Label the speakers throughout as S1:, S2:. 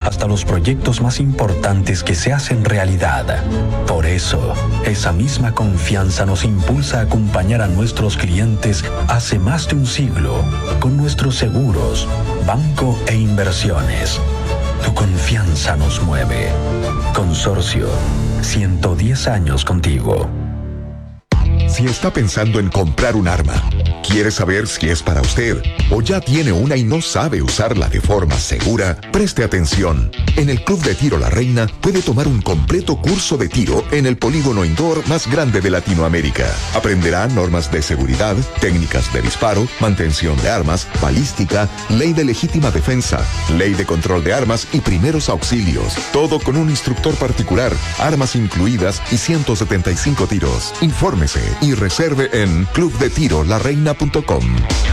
S1: hasta los proyectos más importantes que se hacen realidad. Por eso, esa misma confianza nos impulsa a acompañar a nuestros clientes hace más de un siglo con nuestros seguros, banco e inversiones. Tu confianza nos mueve. Consorcio, 110 años contigo.
S2: Si está pensando en comprar un arma, quiere saber si es para usted o ya tiene una y no sabe usarla de forma segura, preste atención. En el Club de Tiro La Reina puede tomar un completo curso de tiro en el polígono indoor más grande de Latinoamérica. Aprenderá normas de seguridad, técnicas de disparo, mantención de armas, balística, ley de legítima defensa, ley de control de armas y primeros auxilios. Todo con un instructor particular, armas incluidas y 175 tiros. Infórmese y reserve en clubdetirolareina.com.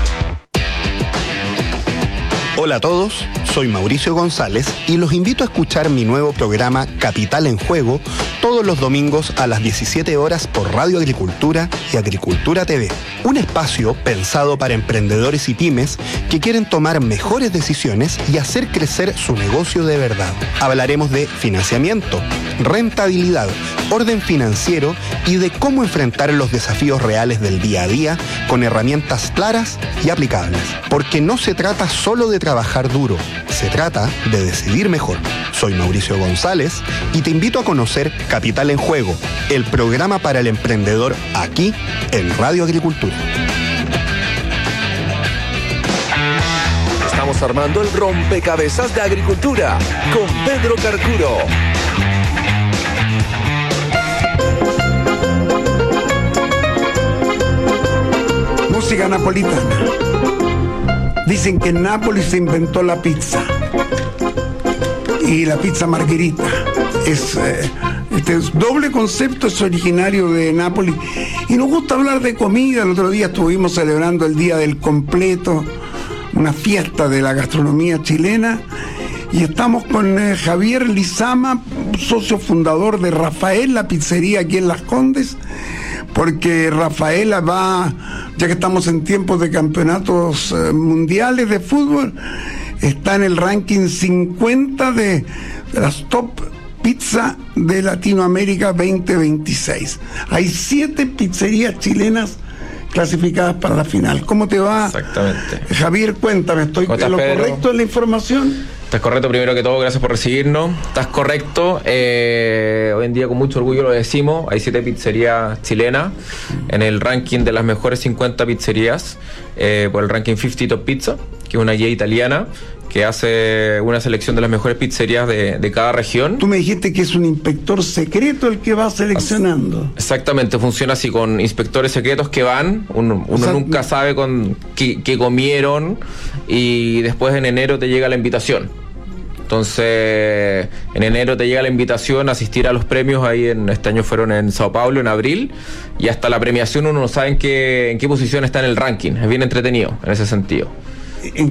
S3: Hola a todos, soy Mauricio González y los invito a escuchar mi nuevo programa Capital en Juego todos los domingos a las 17 horas por Radio Agricultura y Agricultura TV. Un espacio pensado para emprendedores y pymes que quieren tomar mejores decisiones y hacer crecer su negocio de verdad. Hablaremos de financiamiento, rentabilidad, orden financiero y de cómo enfrentar los desafíos reales del día a día con herramientas claras y aplicables. Porque no se trata solo de trabajar duro, se trata de decidir mejor. Soy Mauricio González y te invito a conocer Capital en Juego, el programa para el emprendedor aquí en Radio Agricultura.
S4: Estamos armando el rompecabezas de agricultura con Pedro Carcuro.
S5: Música napolitana. Dicen que en Nápoles se inventó la pizza. Y la pizza margherita. Este doble concepto es originario de Nápoles. Y nos gusta hablar de comida. El otro día estuvimos celebrando el Día del Completo, una fiesta de la gastronomía chilena. Y estamos con Javier Lizama, socio fundador de Rafaela Pizzería aquí en Las Condes, porque Rafaela va, ya que estamos en tiempos de campeonatos mundiales de fútbol, está en el ranking 50 de las top pizza de Latinoamérica 2026. Hay 7 pizzerías chilenas clasificadas para la final. ¿Cómo te va?
S6: Exactamente.
S5: Javier, cuéntame, ¿estoy en lo correcto en la información?
S6: Estás correcto, primero que todo, gracias por recibirnos. Estás correcto, hoy en día con mucho orgullo lo decimos, hay 7 pizzerías chilenas en el ranking de las mejores 50 pizzerías, por el ranking 50 Top Pizza, que es una guía italiana que hace una selección de las mejores pizzerías de cada región.
S5: Tú me dijiste que es un inspector secreto el que va seleccionando.
S6: Exactamente, funciona así, con inspectores secretos que van, uno nunca sabe qué comieron, y después en enero te llega la invitación. Entonces, en enero te llega la invitación a asistir a los premios ahí este año fueron en Sao Paulo, en abril, y hasta la premiación uno no sabe en qué posición está en el ranking. Es bien entretenido en ese sentido.
S5: ¿En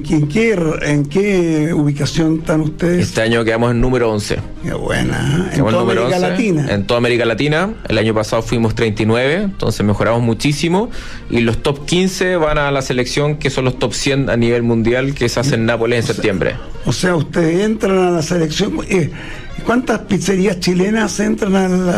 S5: qué ubicación están ustedes?
S6: Este año quedamos en número 11.
S5: Qué buena. ¿En toda América Latina?
S6: En toda América Latina. El año pasado fuimos 39, entonces mejoramos muchísimo. Y los top 15 van a la selección, que son los top 100 a nivel mundial, que se hace en Nápoles en septiembre.
S5: O sea, ustedes entran a la selección. ¿Cuántas pizzerías chilenas entran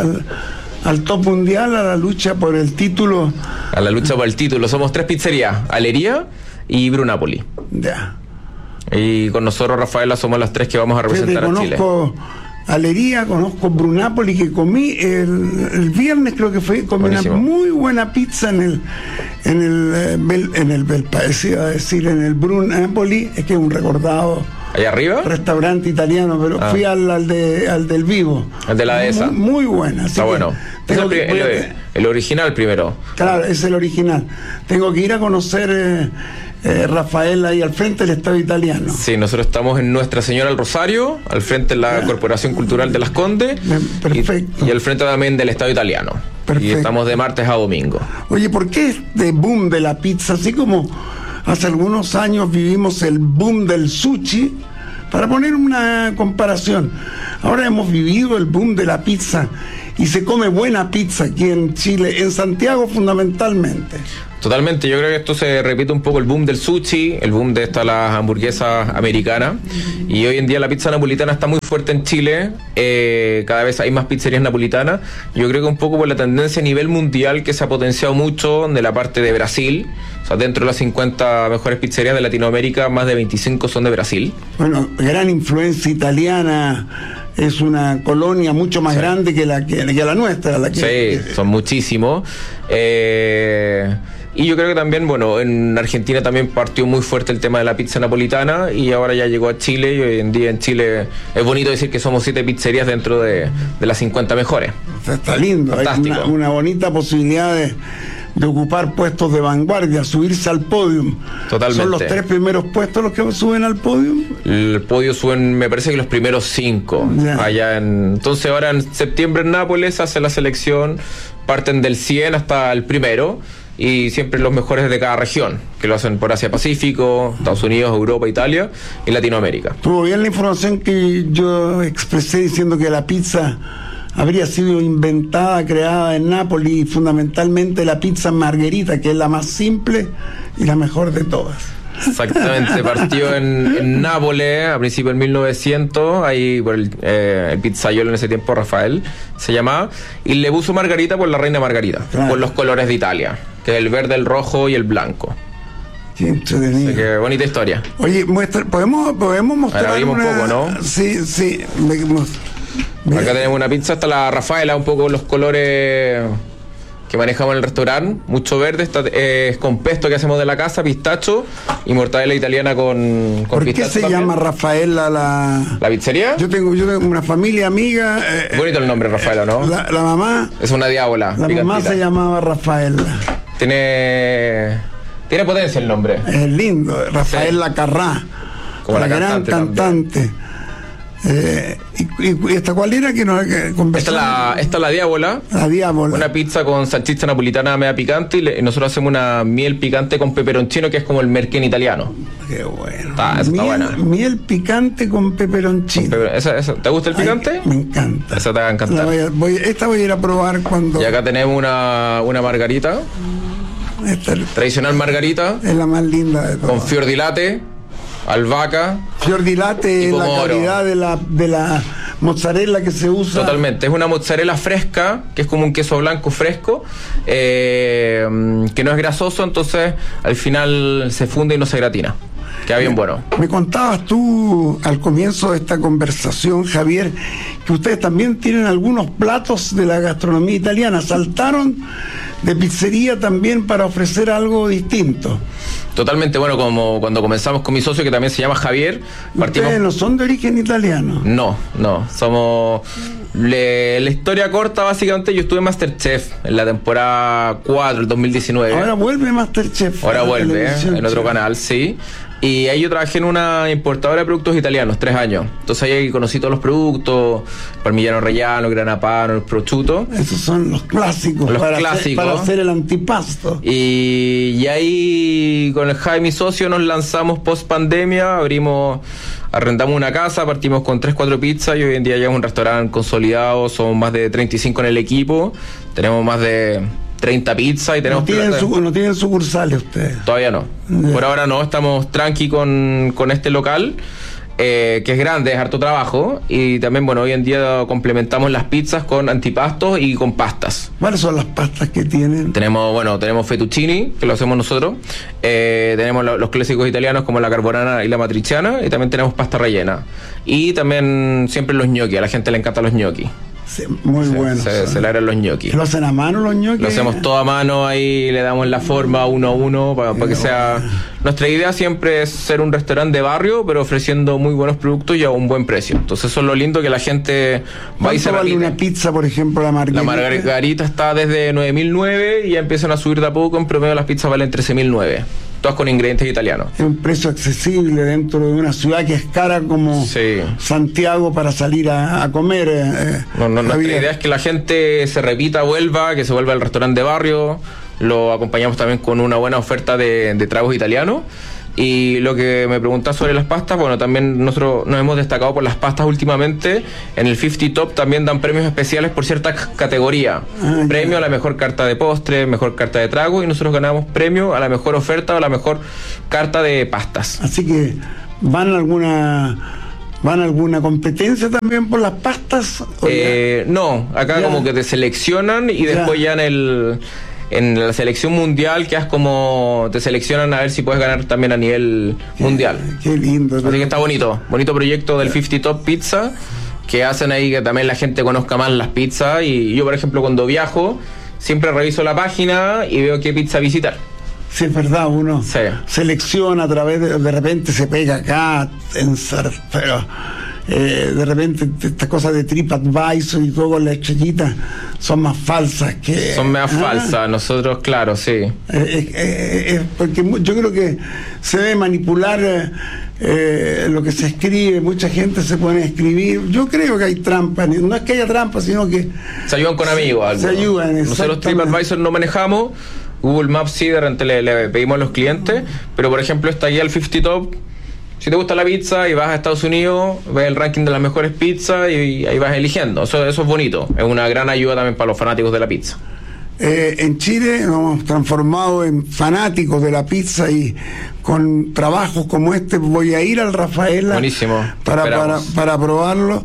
S5: al top mundial, a la lucha por el título?
S6: A la lucha por el título. Somos 3 pizzerías: Alería y Brunapoli.
S5: Ya.
S6: Y con nosotros, Rafaela, somos las 3 que vamos a representar a Chile.
S5: Conozco Alería, conozco Brunapoli, que comí el viernes, creo que fue, comí buenísimo. Una muy buena pizza en el Brunapoli, es que es un recordado
S6: ¿allá arriba?
S5: Restaurante italiano, pero fui al del Vivo.
S6: El de la dehesa.
S5: Muy buena.
S6: Está bueno. El original primero.
S5: Claro, es el original. Tengo que ir a conocer Rafael ahí al frente del Estado Italiano.
S6: Sí, nosotros estamos en Nuestra Señora del Rosario, al frente de la Corporación Cultural de Las Condes.
S5: Perfecto.
S6: Y al frente también del Estado Italiano. Perfecto. Y estamos de martes a domingo.
S5: Oye, ¿por qué este boom de la pizza? Así como hace algunos años vivimos el boom del sushi, para poner una comparación. Ahora hemos vivido el boom de la pizza. y se come buena pizza aquí en Chile, en Santiago fundamentalmente.
S6: Totalmente, yo creo que esto se repite un poco el boom del sushi, el boom de las hamburguesas americanas, y hoy en día la pizza napolitana está muy fuerte en Chile, cada vez hay más pizzerías napolitanas. Yo creo que un poco por la tendencia a nivel mundial que se ha potenciado mucho de la parte de Brasil. O sea, dentro de las 50 mejores pizzerías de Latinoamérica, más de 25 son de Brasil.
S5: Bueno, gran influencia italiana, es una colonia mucho más grande que la nuestra.
S6: Son muchísimos. Y yo creo que también, bueno, en Argentina también partió muy fuerte el tema de la pizza napolitana y ahora ya llegó a Chile, y hoy en día en Chile es bonito decir que somos 7 pizzerías dentro de las 50 mejores.
S5: O sea, está lindo,
S6: fantástico.
S5: Hay una bonita posibilidad de ocupar puestos de vanguardia, subirse al podium.
S6: Totalmente.
S5: ¿Son los 3 primeros puestos los que suben al podium?
S6: El podio suben, me parece que los primeros 5. Entonces ahora en septiembre en Nápoles hace la selección, parten del 100 hasta el primero, y siempre los mejores de cada región, que lo hacen por Asia Pacífico, Estados Unidos, Europa, Italia y Latinoamérica.
S5: Tuvo bien la información que yo expresé diciendo que la pizza habría sido inventada, creada en Nápoles, y fundamentalmente la pizza margherita, que es la más simple y la mejor de todas.
S6: Exactamente, partió en Nápoles a principios del 1900, ahí por el pizzaiolo en ese tiempo, Rafael se llamaba, y le puso Margarita por la reina Margarita, por los colores de Italia, que es el verde, el rojo y el blanco.
S5: Qué entretenido.
S6: Así que bonita historia.
S5: Oye, podemos mostrar.
S6: Ahora abrimos un poco, ¿no?
S5: Sí.
S6: Acá tenemos una pizza, está la Rafaela, un poco los colores que manejamos en el restaurante, mucho verde, es con pesto que hacemos de la casa, pistacho y mortadela italiana con
S5: ¿Por
S6: pistacho.
S5: qué se
S6: también
S5: llama Rafaela la
S6: pizzería?
S5: Yo tengo una familia amiga.
S6: Bonito el nombre, Rafaela, ¿no?
S5: La mamá.
S6: Es una diábola.
S5: La
S6: picantita.
S5: mamá se llamaba Rafaela.
S6: Tiene potencia el nombre.
S5: Es lindo, Rafaela Carrá,
S6: como la
S5: gran cantante. ¿Y esta cuál era que nos conversamos?
S6: Esta es la diábola.
S5: La diábola.
S6: Una pizza con salchicha napolitana media picante y nosotros hacemos una miel picante con peperoncino, que es como el merquén italiano.
S5: Qué bueno.
S6: Está buena.
S5: Miel picante con peperoncino.
S6: ¿Te gusta el picante?
S5: Ay, me encanta.
S6: Esa te va a encantar.
S5: Esta voy a ir a probar cuando.
S6: Y acá tenemos una margarita.
S5: Esta
S6: Tradicional margarita.
S5: es la más linda de todas.
S6: Con fior di latte, albahaca.
S5: Fior di latte es la calidad de la mozzarella que se usa.
S6: Totalmente, es una mozzarella fresca, que es como un queso blanco fresco, que no es grasoso, entonces al final se funde y no se gratina. Queda bien bueno.
S5: Me contabas tú al comienzo de esta conversación, Javier, que ustedes también tienen algunos platos de la gastronomía italiana. Saltaron de pizzería también para ofrecer algo distinto.
S6: Totalmente, bueno, como cuando comenzamos con mi socio, que también se llama Javier, partimos...
S5: ¿Ustedes no son de origen italiano?
S6: No, somos... La historia corta, básicamente, yo estuve en Masterchef en la temporada 4, el 2019.
S5: Ahora vuelve Masterchef.
S6: Ahora vuelve, en otro canal, sí. Y ahí yo trabajé en una importadora de productos italianos, 3 años. Entonces ahí conocí todos los productos, parmigiano rellano, grana padano, el prosciutto.
S5: Esos son los clásicos. Para hacer el antipasto.
S6: Y ahí con el Jaime, mi socio, nos lanzamos post pandemia, arrendamos una casa, partimos con 3-4 pizzas y hoy en día ya es un restaurante consolidado, somos más de 35 en el equipo, tenemos más de 30 pizzas y tenemos...
S5: ¿No tienen sucursales ustedes?
S6: Todavía no. Por ahora no, estamos tranqui con este local, que es grande, es harto trabajo, y también, bueno, hoy en día complementamos las pizzas con antipastos y con pastas.
S5: ¿Cuáles son las pastas que tienen?
S6: Tenemos fettuccini, que lo hacemos nosotros, tenemos los clásicos italianos como la carbonara y la matriciana, y también tenemos pasta rellena. Y también siempre los gnocchi, a la gente le encantan los gnocchi.
S5: Sí, muy buenos.
S6: Se le harán los gnocchi.
S5: ¿Lo hacen a mano los gnocchi?
S6: Lo hacemos todo a mano, ahí le damos la forma uno a uno para que sea... Nuestra idea siempre es ser un restaurante de barrio, pero ofreciendo muy buenos productos y a un buen precio. Entonces eso es lo lindo, que la gente va y se repite.
S5: ¿Cuánto vale una pizza, por ejemplo, la margarita?
S6: La margarita está desde 9.009 y ya empiezan a subir de a poco. En promedio las pizzas valen 13.009. Todas con ingredientes italianos. Es
S5: un precio accesible dentro de una ciudad que es cara como Santiago para salir a comer.
S6: Nuestra idea es que la gente se repita, que se vuelva al restaurante de barrio. Lo acompañamos también con una buena oferta de tragos italianos Y lo que me preguntás sobre las pastas, bueno, también nosotros nos hemos destacado por las pastas últimamente. En el 50 Top también dan premios especiales por cierta categoría. Premio a la mejor carta de postre, mejor carta de trago, y nosotros ganamos premio a la mejor oferta o a la mejor carta de pastas.
S5: Así que ¿van a alguna competencia también por las pastas?
S6: No, acá como que te seleccionan y después ya en la selección mundial quedas como te seleccionan a ver si puedes ganar también a nivel mundial.
S5: Qué lindo.
S6: Así que está bonito proyecto del 50 Top Pizza, que hacen ahí que también la gente conozca más las pizzas. Y yo, por ejemplo, cuando viajo siempre reviso la página y veo qué pizza visitar.
S5: Sí, es verdad, uno selecciona a través de repente se pega acá, pero de repente estas cosas de TripAdvisor y todo con las estrellitas son más falsas que...
S6: Son más falsas, nosotros, claro, sí.
S5: Porque yo creo que se debe manipular lo que se escribe, mucha gente se pone a escribir. Yo creo que hay trampa, no es que haya trampa, sino que...
S6: Se ayudan con amigos.
S5: Se ayudan,
S6: nosotros TripAdvisor no manejamos, Google Maps sí, de repente le pedimos a los clientes, pero por ejemplo esta guía al 50 Top, si te gusta la pizza y vas a Estados Unidos, ves el ranking de las mejores pizzas y ahí vas eligiendo. Eso es bonito, es una gran ayuda también para los fanáticos de la pizza.
S5: En Chile nos hemos transformado en fanáticos de la pizza y con trabajos como este voy a ir al Rafaela.
S6: Buenísimo,
S5: para probarlo.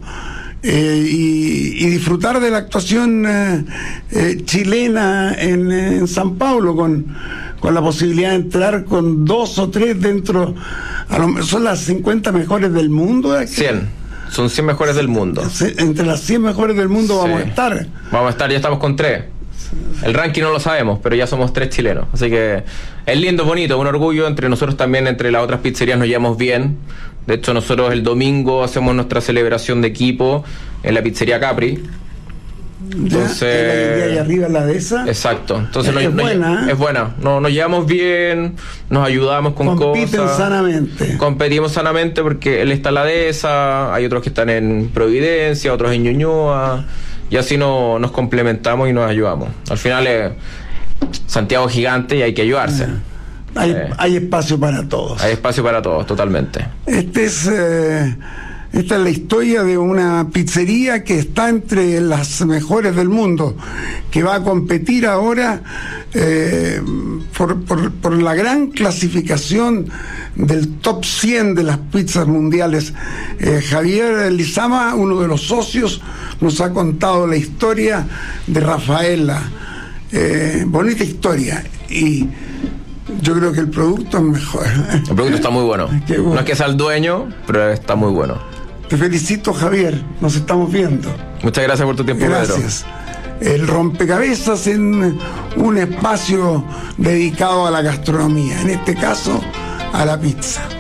S5: Y disfrutar de la actuación chilena en San Paulo con la posibilidad de entrar con 2 o 3 dentro, son las 50 mejores del mundo de aquí.
S6: 100, son 100 mejores del mundo.
S5: Entre las 100 mejores del mundo vamos a estar,
S6: ya estamos con 3. El ranking no lo sabemos, pero ya somos 3 chilenos, así que es lindo, bonito, un orgullo. Entre nosotros también, entre las otras pizzerías nos llevamos bien. De hecho, nosotros el domingo hacemos nuestra celebración de equipo en la pizzería Capri. Entonces,
S5: ahí arriba la de esa.
S6: Exacto. Entonces
S5: es buena.
S6: Es buena. Nos llevamos bien, nos ayudamos con cosas. Competimos sanamente porque él está en la dehesa, hay otros que están en Providencia, otros en Ñuñoa, y así nos complementamos y nos ayudamos. Al final es Santiago gigante y hay que ayudarse.
S5: Hay espacio para todos.
S6: Hay espacio para todos, totalmente.
S5: Esta es la historia de una pizzería que está entre las mejores del mundo, que va a competir ahora por la gran clasificación del top 100 de las pizzas mundiales. Javier Lizama, uno de los socios, nos ha contado la historia de Rafaela. Bonita historia, y yo creo que el producto es mejor.
S6: El producto está muy bueno. No es que sea el dueño, pero está muy bueno.
S5: Te felicito, Javier. Nos estamos viendo.
S6: Muchas gracias por tu tiempo,
S5: gracias, Pedro. El rompecabezas en un espacio dedicado a la gastronomía, en este caso a la pizza.